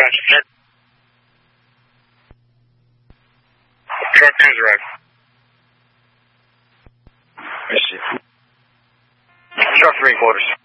Roger. Truck 2's arrived. I see. Truck 3 quarters.